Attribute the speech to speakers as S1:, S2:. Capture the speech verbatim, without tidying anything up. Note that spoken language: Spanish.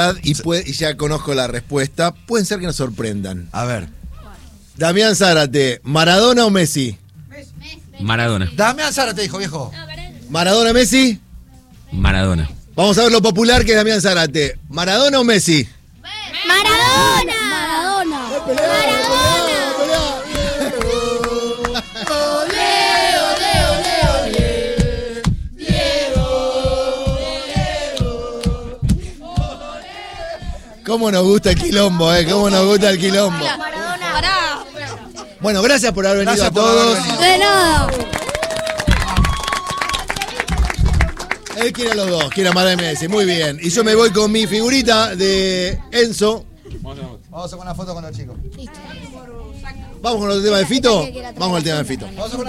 S1: Y, puede, y ya conozco la respuesta. Pueden ser que nos sorprendan.
S2: A ver.
S1: Damián Zárate, ¿Maradona o Messi?
S3: Maradona.
S2: Damián Zárate dijo, viejo.
S1: ¿Maradona, Messi?
S3: Maradona.
S1: Vamos a ver lo popular que es Damián Zárate. ¿Maradona o Messi?
S4: ¡Maradona! ¡Maradona! ¡Maradona!
S1: ¿Cómo nos gusta el quilombo, eh? ¿Cómo nos gusta el quilombo?
S4: Maradona. Pará.
S1: Bueno, gracias por haber venido
S2: Gracias
S1: a
S2: por
S1: todos.
S2: haber venido.
S4: De nada.
S1: Él quiere a los dos, quiere a Maradona y Messi. Muy bien. Y yo me voy con mi figurita de Enzo.
S2: Vamos a hacer una foto con los chicos.
S1: Vamos con el tema de Fito. Vamos con el tema de Fito.
S2: Vamos a hacer una